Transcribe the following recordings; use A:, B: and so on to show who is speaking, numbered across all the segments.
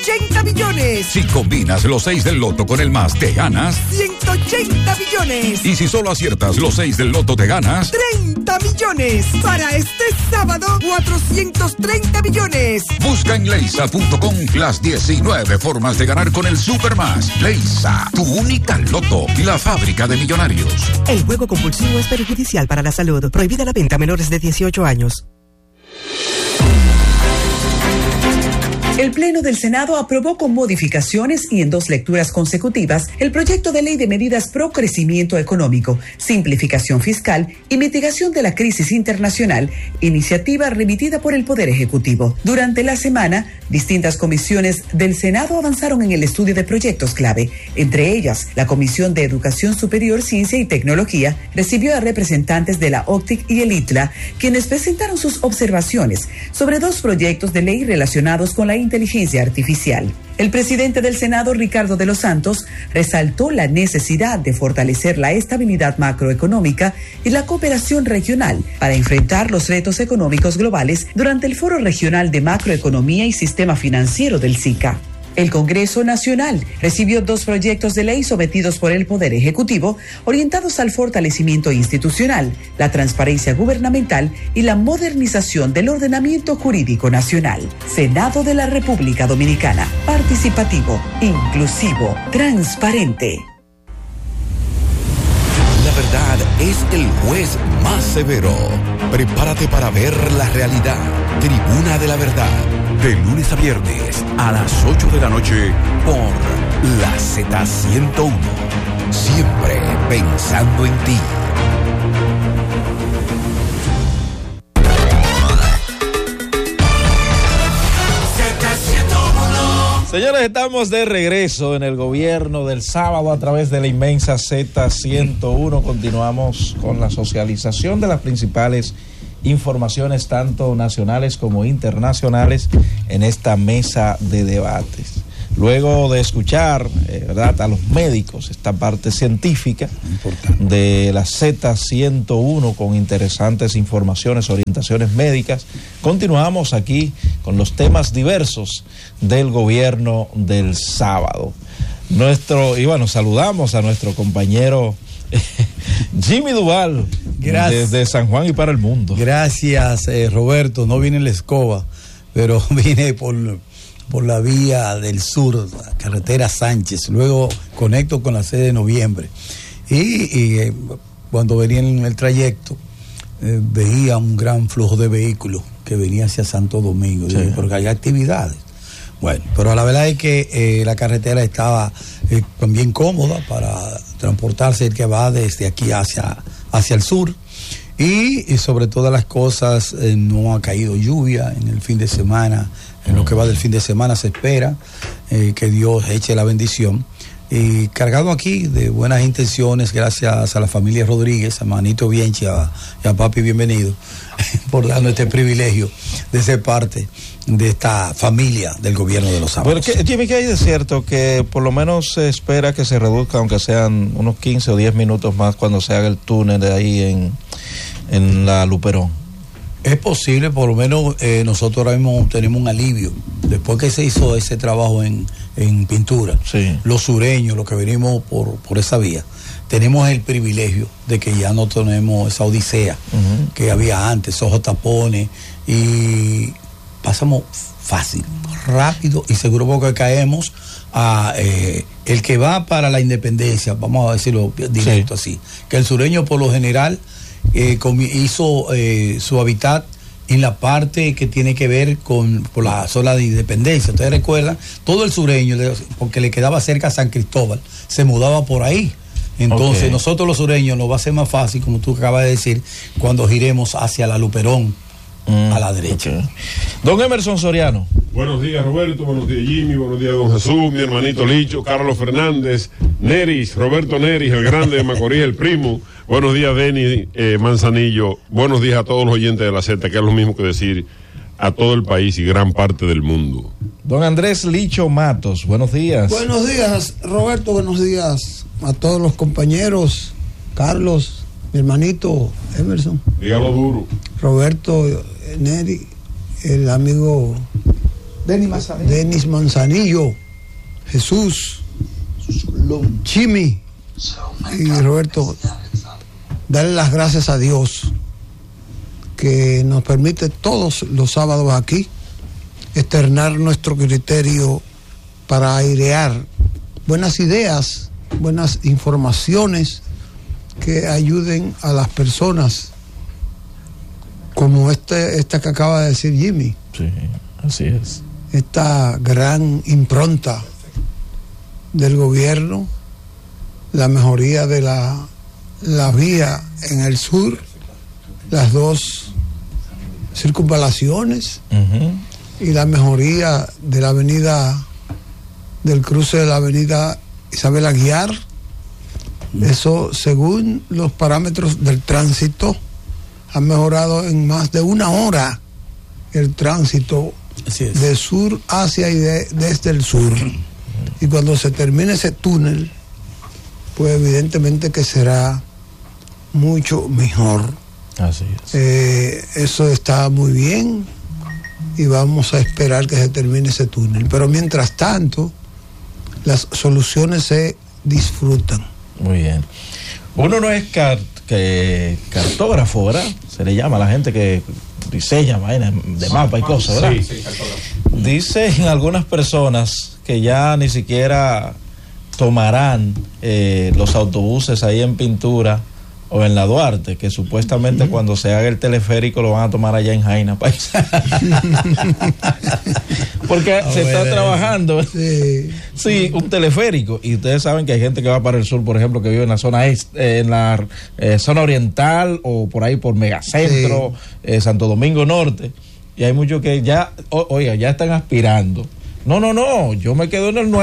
A: 180 millones.
B: Si combinas los 6 del loto con el más, te ganas
A: 180 millones.
B: Y si solo aciertas los 6 del loto, te ganas
A: 30 millones. Para este sábado, 430 millones.
B: Busca en leisa.com las 19 formas de ganar con el Supermás. Leisa, tu única loto, la fábrica de millonarios.
C: El juego compulsivo es perjudicial para la salud. Prohibida la venta a menores de 18 años.
D: El Pleno del Senado aprobó con modificaciones y en 2 lecturas consecutivas el proyecto de ley de medidas pro crecimiento económico, simplificación fiscal y mitigación de la crisis internacional, iniciativa remitida por el Poder Ejecutivo. Durante la semana, distintas comisiones del Senado avanzaron en el estudio de proyectos clave. Entre ellas, la Comisión de Educación Superior, Ciencia y Tecnología recibió a representantes de la OCTIC y el ITLA, quienes presentaron sus observaciones sobre 2 proyectos de ley relacionados con la inteligencia artificial. El presidente del Senado, Ricardo de los Santos, resaltó la necesidad de fortalecer la estabilidad macroeconómica y la cooperación regional para enfrentar los retos económicos globales durante el Foro Regional de Macroeconomía y Sistema Financiero del SICA. El Congreso Nacional recibió 2 proyectos de ley sometidos por el Poder Ejecutivo orientados al fortalecimiento institucional, la transparencia gubernamental y la modernización del ordenamiento jurídico nacional. Senado de la República Dominicana. Participativo, inclusivo, transparente.
E: La verdad es el juez más severo. Prepárate para ver la realidad. Tribuna de la Verdad. De lunes a viernes a las 8 de la noche por la Z101. Siempre pensando en ti.
F: Señores, estamos de regreso en el gobierno del sábado a través de la inmensa Z101. Continuamos con la socialización de las principales informaciones tanto nacionales como internacionales en esta mesa de debates. Luego de escuchar, ¿verdad?, a los médicos, esta parte científica de la Z101 con interesantes informaciones, orientaciones médicas, continuamos aquí con los temas diversos del gobierno del sábado. Y bueno, saludamos a nuestro compañero Jimmy Duval, desde San Juan y para el mundo.
G: Gracias, Roberto. No vine en la escoba, pero vine por la vía del sur, la carretera Sánchez. Luego conecto con la 6 de noviembre. Y cuando venía en el trayecto, veía un gran flujo de vehículos que venía hacia Santo Domingo, sí, porque hay actividades. Bueno, pero la verdad es que la carretera estaba bien cómoda para transportarse el que va desde aquí hacia el sur. Y sobre todas las cosas, no ha caído lluvia en el fin de semana. En lo que va del fin de semana se espera que Dios eche la bendición. Y cargado aquí de buenas intenciones, gracias a la familia Rodríguez, a Manito Bienchi y a Papi Bienvenido, por darnos este privilegio de ser parte de esta familia del gobierno de los sábados.
F: Pero Jimmy, ¿qué hay de cierto? Que por lo menos se espera que se reduzca, aunque sean unos 15 o 10 minutos más cuando se haga el túnel de ahí en la Luperón.
G: Es posible, por lo menos nosotros ahora mismo tenemos un alivio. Después que se hizo ese trabajo en pintura, sí, los sureños, los que venimos por esa vía, tenemos el privilegio de que ya no tenemos esa odisea que había antes, esos tapones, y pasamos fácil, rápido y seguro, porque caemos a el que va para la independencia, vamos a decirlo directo, sí, así, que el sureño por lo general hizo su hábitat en la parte que tiene que ver por la zona de independencia. Ustedes recuerdan, todo el sureño, porque le quedaba cerca a San Cristóbal, se mudaba por ahí. Entonces nosotros los sureños nos va a ser más fácil, como tú acabas de decir, cuando giremos hacia la Luperón a la derecha.
F: Don Emerson Soriano.
H: Buenos días, Roberto, buenos días, Jimmy, buenos días, don Jesús, mi hermanito Licho, Carlos Fernández, Neris, Roberto Neris, el grande de Macorís, el primo. Buenos días, Denis Manzanillo. Buenos días a todos los oyentes de la Z, que es lo mismo que decir a todo el país y gran parte del mundo.
F: Don Andrés Licho Matos, buenos días.
I: Buenos días, Roberto, buenos días a todos los compañeros, Carlos, mi hermanito Emerson.
H: Dígalo duro.
I: Roberto, Neri, el amigo Denis Manzanillo, Jesús, Chimi y Roberto, darle las gracias a Dios que nos permite todos los sábados aquí externar nuestro criterio para airear buenas ideas, buenas informaciones que ayuden a las personas, como esta que acaba de decir Jimmy.
F: Sí, así es.
I: Esta gran impronta del gobierno, la mejoría de la vía en el sur, las 2 circunvalaciones y la mejoría de la avenida, del cruce de la avenida Isabel Aguiar. Eso, según los parámetros del tránsito, ha mejorado en más de 1 hora el tránsito de sur hacia y desde el sur. Y cuando se termine ese túnel, pues evidentemente que será mucho mejor.
F: Así es.
I: Eso está muy bien y vamos a esperar que se termine ese túnel. Pero mientras tanto, las soluciones se disfrutan.
F: Muy bien. Uno no es cartógrafo, ¿verdad? Se le llama a la gente que diseña vainas de mapa y cosas, ¿verdad? Sí, cartógrafo. Dicen algunas personas que ya ni siquiera tomarán los autobuses ahí en Pintura o en la Duarte, que supuestamente cuando se haga el teleférico lo van a tomar allá en Jaina, país. Porque se está trabajando un teleférico, y ustedes saben que hay gente que va para el sur, por ejemplo, que vive en la zona en la zona oriental o por ahí por Megacentro, Santo Domingo Norte, y hay muchos que ya, ya están aspirando. No, yo me quedo en el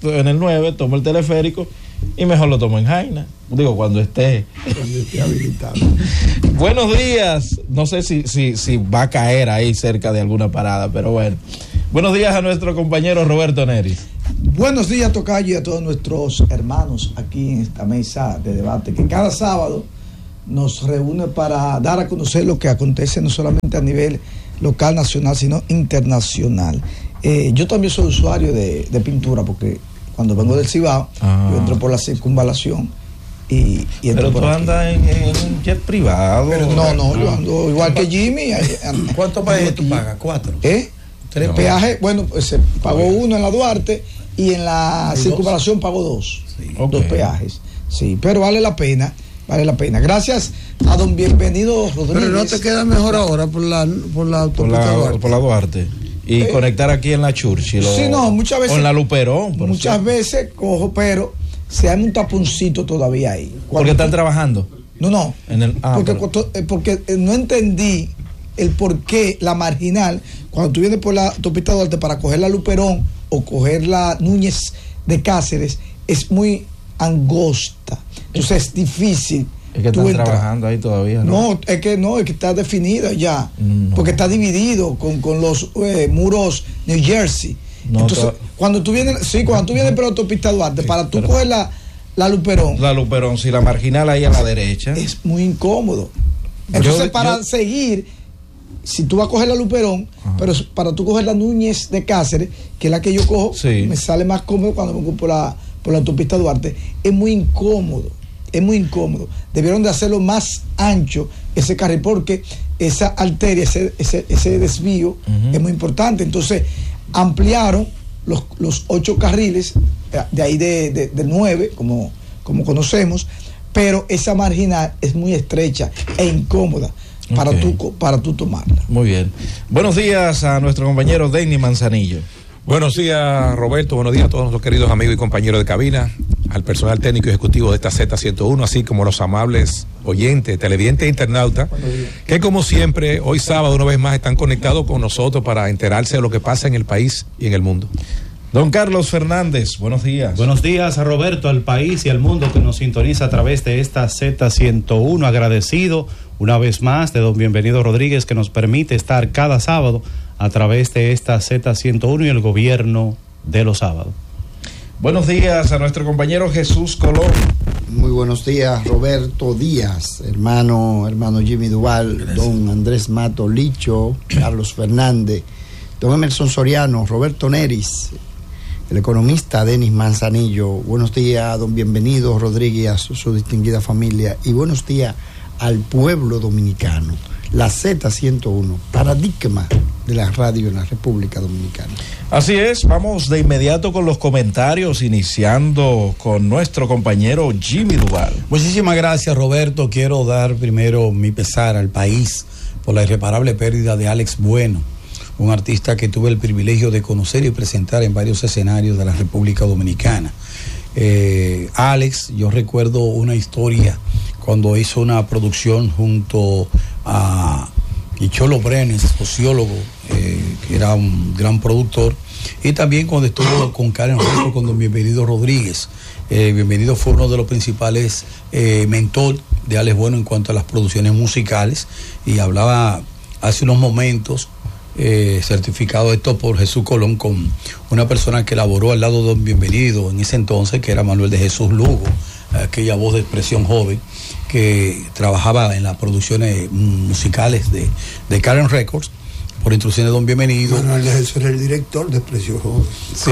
F: 9, tomo el teleférico y mejor lo tomo en Jaina. Digo, cuando esté
I: habilitado.
F: Buenos días. No sé si va a caer ahí cerca de alguna parada, pero bueno. Buenos días a nuestro compañero Roberto Neris.
J: Buenos días, tocayo, y a todos nuestros hermanos aquí en esta mesa de debate, que cada sábado nos reúne para dar a conocer lo que acontece no solamente a nivel local, nacional, sino internacional. Yo también soy usuario de Pintura, porque cuando vengo del Cibao, yo entro por la circunvalación y entro.
F: Pero tú andas en un jet privado.
J: Pero no, yo ando igual que Jimmy.
G: ¿Cuántos peajes tú pagas? 4.
J: 3 peajes. Bueno, pues pagó 1 en la Duarte y en la circunvalación pagó 2. Sí. 2 peajes. Sí, pero vale la pena. Gracias a don Bienvenido Rodríguez.
I: Pero no te queda mejor ahora por la autopista Duarte.
F: Por la Duarte. Y conectar aquí en la Churchill.
J: Sí, no, muchas veces.
F: O en la Luperón.
J: Muchas veces cojo, pero se hay un taponcito todavía ahí.
F: ¿Porque están trabajando?
J: No. Porque no entendí el por qué la marginal, cuando tú vienes por la autopista Duarte para coger la Luperón o coger la Núñez de Cáceres, es muy angosta. Entonces es difícil.
F: Es que están trabajando ahí todavía, ¿no?
J: No, es que está definida ya. No. Porque está dividido con los muros New Jersey. No, entonces, cuando tú vienes por la autopista Duarte, para tú coger la Luperón.
F: La Luperón, si la marginal ahí a la derecha.
J: Es muy incómodo. Entonces, seguir, si tú vas a coger la Luperón, pero para tú coger la Núñez de Cáceres, que es la que yo cojo, me sale más cómodo cuando me voy por la autopista Duarte. Es muy incómodo. Debieron de hacerlo más ancho ese carril, porque esa arteria, ese desvío es muy importante. Entonces ampliaron los 8 carriles de ahí de 9 como conocemos, pero esa marginal es muy estrecha e incómoda para tú tomarla.
F: Muy bien. Buenos días a nuestro compañero Denis Manzanillo.
K: Buenos días, Roberto. Buenos días a todos nuestros queridos amigos y compañeros de cabina, al personal técnico y ejecutivo de esta Z101, así como los amables oyentes, televidentes e internautas, que como siempre, hoy sábado una vez más están conectados con nosotros para enterarse de lo que pasa en el país y en el mundo.
F: Don Carlos Fernández, buenos días.
L: Buenos días a Roberto, al país y al mundo que nos sintoniza a través de esta Z101. Agradecido una vez más de don Bienvenido Rodríguez, que nos permite estar cada sábado a través de esta Z101 y el gobierno de los sábados.
F: Buenos días a nuestro compañero Jesús Colón.
M: Muy buenos días, Roberto Díaz, hermano Jimmy Duval, don Andrés Mato Licho, Carlos Fernández, don Emerson Soriano, Roberto Neris, el economista Denis Manzanillo. Buenos días, don Bienvenido Rodríguez, a su distinguida familia, y buenos días al pueblo dominicano. La Z101, paradigma de la radio en la República Dominicana.
F: Así es, vamos de inmediato con los comentarios, iniciando con nuestro compañero Jimmy Duval.
G: Muchísimas gracias, Roberto. Quiero dar primero mi pesar al país por la irreparable pérdida de Alex Bueno, un artista que tuve el privilegio de conocer y presentar en varios escenarios de la República Dominicana. Alex, yo recuerdo una historia cuando hizo una producción junto a Cholo Brenes, sociólogo, que era un gran productor, y también cuando estuvo con Karen Records, con don Bienvenido Rodríguez. Bienvenido fue uno de los principales mentor de Alex Bueno en cuanto a las producciones musicales, y hablaba hace unos momentos, certificado esto por Jesús Colón, con una persona que elaboró al lado de don Bienvenido en ese entonces, que era Manuel de Jesús Lugo, aquella voz de expresión joven que trabajaba en las producciones musicales de Karen Records, por instrucciones de don Bienvenido.
I: Manuel de Jesús era el director de expresión joven.
G: Sí,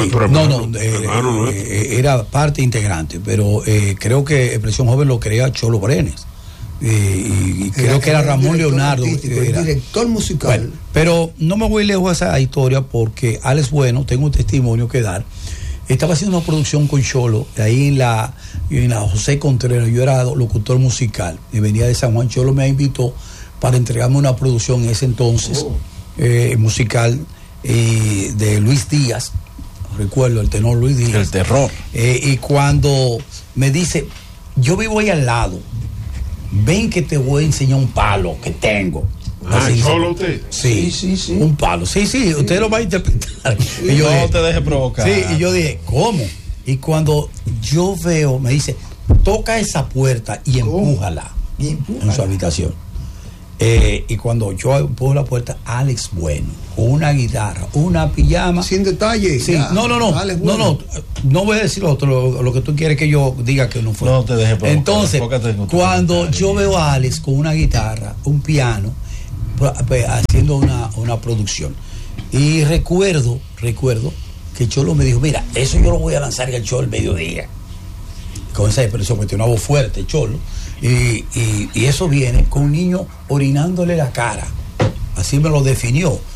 G: era parte integrante, pero creo que expresión joven lo crea Cholo Brenes. Y creo que era Ramón Leonardo,
I: el director musical.
G: Bueno, pero no me voy lejos de esa historia, porque Alex Bueno, tengo un testimonio que dar. Estaba haciendo una producción con Cholo ahí en la José Contreras. Yo era locutor musical y venía de San Juan. Cholo me invitó para entregarme una producción en ese entonces musical de Luis Díaz. Recuerdo el tenor Luis Díaz,
F: el terror.
G: Y cuando me dice, yo vivo ahí al lado, ven que te voy a enseñar un palo que tengo.
H: ¿Solo usted?
G: Sí, un palo. Sí, usted lo va a interpretar. Y yo
F: no te deje provocar.
G: Sí, y yo dije, ¿cómo? Y cuando yo veo, me dice, toca esa puerta y empújala en su habitación. Y cuando yo empujo la puerta, Alex Bueno, con una guitarra, una pijama.
I: Sin detalle.
G: Sí, no voy a decir lo que tú quieres que yo diga que no fue.
F: No te deje provocar.
G: Entonces, cuando yo veo a Alex con una guitarra, un piano, haciendo una producción, y recuerdo que Cholo me dijo, mira, eso yo lo voy a lanzar en el show al mediodía, con esa expresión, que tiene una voz fuerte, Cholo, y eso viene con un niño orinándole la cara, así me lo definió.